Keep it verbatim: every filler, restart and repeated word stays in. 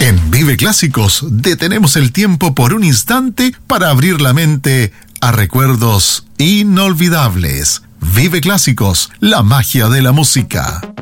En Vive Clásicos detenemos el tiempo por un instante para abrir la mente a recuerdos inolvidables. Vive Clásicos, la magia de la música.